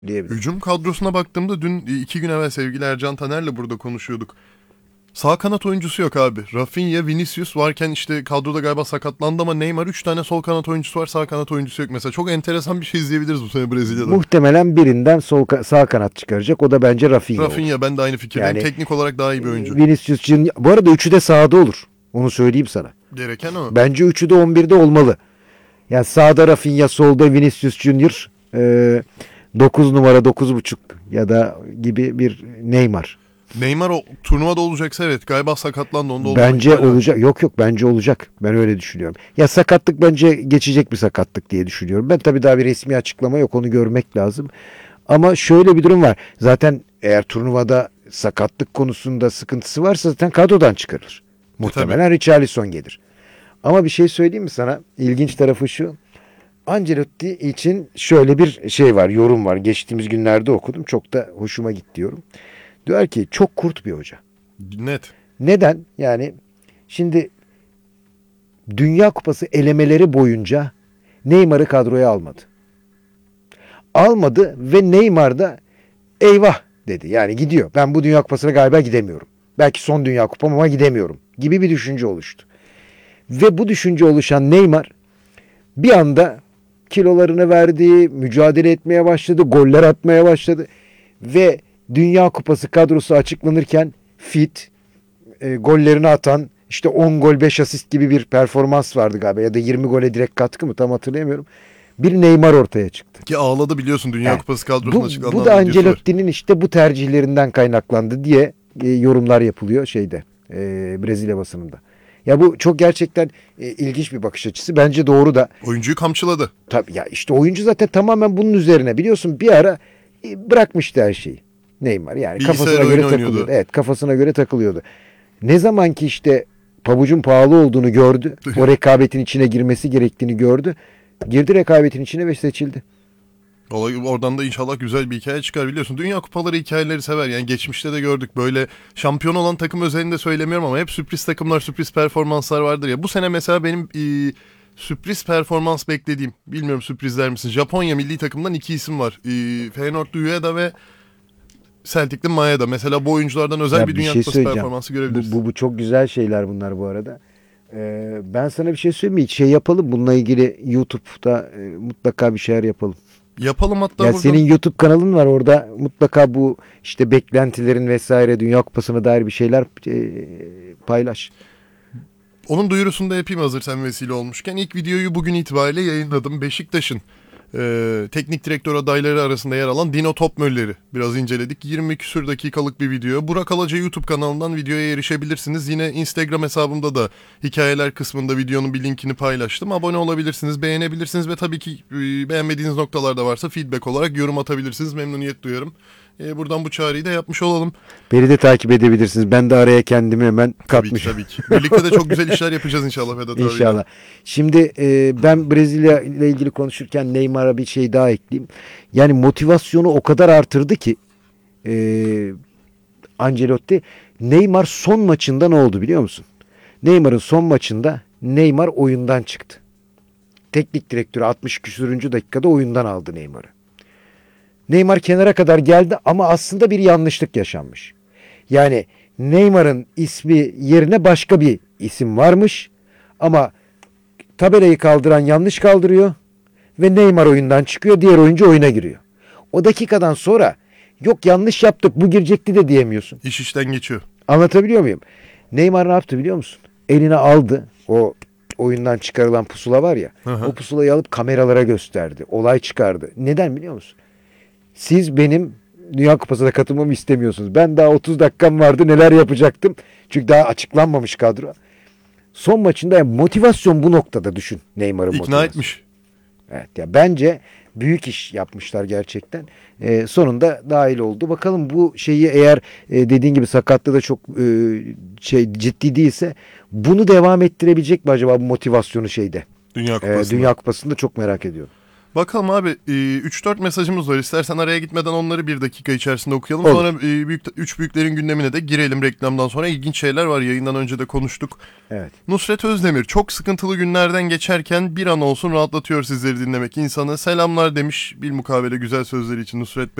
diyebilirim. Hücum kadrosuna baktığımda dün 2 gün evvel sevgili Ercan Taner'le burada konuşuyorduk. Sağ kanat oyuncusu yok abi. Rafinha, Vinicius varken işte kadroda galiba sakatlandı ama Neymar 3 tane sol kanat oyuncusu var, sağ kanat oyuncusu yok. Mesela çok enteresan bir şey izleyebiliriz bu sene Brezilya'da. Muhtemelen birinden sağ kanat çıkaracak. O da bence Rafinha olur. Rafinha, ben de aynı fikirdeyim. Yani, teknik olarak daha iyi bir oyuncu. Vinicius, bu arada üçü de sağda olur. Onu söyleyeyim sana. Gereken o. Bence üçü de 11'de olmalı. Yani sağda Rafinha, solda Vinicius Junior, 9 numara 9.5 ya da gibi bir Neymar. Neymar o turnuvada olacaksa evet, galiba sakatlandı, onda bence olacak. Yok bence olacak. Ben öyle düşünüyorum. Ya sakatlık bence geçecek bir sakatlık diye düşünüyorum. Ben tabii daha bir resmi açıklama yok, onu görmek lazım. Ama şöyle bir durum var. Zaten eğer turnuvada sakatlık konusunda sıkıntısı varsa zaten kadrodan çıkarılır. Muhtemelen Richarlison gelir. Ama bir şey söyleyeyim mi sana? İlginç tarafı şu. Ancelotti için şöyle bir şey var, yorum var. Geçtiğimiz günlerde okudum. Çok da hoşuma gitti diyorum. Diyor ki çok kurt bir hoca. Net. Neden? Yani şimdi Dünya Kupası elemeleri boyunca Neymar'ı kadroya almadı. Almadı ve Neymar da eyvah dedi. Yani gidiyor. Ben bu Dünya Kupası'na galiba gidemiyorum. Belki son Dünya Kupam ama gidemiyorum gibi bir düşünce oluştu. Ve bu düşünce oluşan Neymar bir anda kilolarını verdi, mücadele etmeye başladı, goller atmaya başladı ve Dünya Kupası kadrosu açıklanırken fit, gollerini atan, işte 10 gol 5 asist gibi bir performans vardı galiba ya da 20 gole direkt katkı mı tam hatırlayamıyorum. Bir Neymar ortaya çıktı. Ki ağladı biliyorsun Dünya Kupası kadrosuna açıklanan. Bu da Ancelotti'nin işte bu tercihlerinden kaynaklandı diye yorumlar yapılıyor Brezilya basınında. Ya bu çok gerçekten ilginç bir bakış açısı. Bence doğru da. Oyuncuyu kamçıladı. Tabii ya işte oyuncu zaten tamamen bunun üzerine. Biliyorsun bir ara bırakmıştı her şeyi. Neymar yani kafasına göre takılıyordu. Evet, kafasına göre takılıyordu. Ne zaman ki işte pabucun pahalı olduğunu gördü, o rekabetin içine girmesi gerektiğini gördü. Girdi rekabetin içine ve seçildi. Oradan da inşallah güzel bir hikaye çıkar, biliyorsun. Dünya kupaları hikayeleri sever. Yani geçmişte de gördük. Böyle şampiyon olan takım özelinde söylemiyorum ama hep sürpriz takımlar, sürpriz performanslar vardır ya. Bu sene mesela benim sürpriz performans beklediğim, bilmiyorum sürprizler misin? Japonya milli takımından 2 isim var. Feyenoordlu Ueda ve Celtic'li Maeda. Mesela bu oyunculardan özel bir Dünya Kupası performansı görebiliriz. Bu çok güzel şeyler bunlar bu arada. Ben sana bir şey söyleyeyim mi? Hiç yapalım. Bununla ilgili YouTube'da mutlaka bir şeyler yapalım. Yapalım hatta ya senin YouTube kanalın var, orada mutlaka bu işte beklentilerin vesaire Dünya Kupası'na dair bir şeyler paylaş. Onun duyurusunu da yapayım hazır sen vesile olmuşken. İlk videoyu bugün itibariyle yayınladım. Beşiktaş'ın teknik direktör adayları arasında yer alan Dino Topmöller'i biraz inceledik. 20 küsür dakikalık bir video. Burak Alaca YouTube kanalından videoya erişebilirsiniz. Yine Instagram hesabımda da hikayeler kısmında videonun bir linkini paylaştım. Abone olabilirsiniz, beğenebilirsiniz ve tabii ki beğenmediğiniz noktalar da varsa feedback olarak yorum atabilirsiniz. Memnuniyet duyarım. Buradan bu çağrıyı da yapmış olalım. Beni de takip edebilirsiniz. Ben de araya kendimi hemen katmışım. Tabii ki. Birlikte de çok güzel işler yapacağız inşallah Vedat abi. İnşallah. Şimdi ben Brezilya ile ilgili konuşurken Neymar'a bir şey daha ekleyeyim. Yani motivasyonu o kadar artırdı ki Ancelotti. Neymar son maçında ne oldu biliyor musun? Neymar'ın son maçında Neymar oyundan çıktı. Teknik direktörü 60 küsürüncü dakikada oyundan aldı Neymar'ı. Neymar kenara kadar geldi ama aslında bir yanlışlık yaşanmış. Yani Neymar'ın ismi yerine başka bir isim varmış ama tabelayı kaldıran yanlış kaldırıyor ve Neymar oyundan çıkıyor, diğer oyuncu oyuna giriyor. O dakikadan sonra yok yanlış yaptık bu girecekti de diyemiyorsun. İş işten geçiyor. Anlatabiliyor muyum? Neymar ne yaptı biliyor musun? Eline aldı o oyundan çıkarılan pusula var ya. Hı. O pusulayı alıp kameralara gösterdi. Olay çıkardı. Neden biliyor musun? Siz benim Dünya Kupası'na katılmamı istemiyorsunuz. Ben daha 30 dakikam vardı, neler yapacaktım. Çünkü daha açıklanmamış kadro. Son maçında yani motivasyon bu noktada, düşün Neymar'ın motivasyonu. İkna etmiş. Evet ya, bence büyük iş yapmışlar gerçekten. Sonunda dahil oldu. Bakalım bu şeyi eğer dediğin gibi sakatlığı da çok ciddi değilse bunu devam ettirebilecek mi acaba bu motivasyonu Dünya Kupası'nda. Dünya Kupası'nda çok merak ediyorum. Bakalım abi 3-4 mesajımız var. İstersen araya gitmeden onları bir dakika içerisinde okuyalım. Olur. Sonra üç büyüklerin gündemine de girelim reklamdan sonra. İlginç şeyler var, yayından önce de konuştuk. Evet. Nusret Özdemir, çok sıkıntılı günlerden geçerken bir an olsun rahatlatıyor sizleri dinlemek insanı. Selamlar demiş bilmukabele güzel sözleri için Nusret Bey.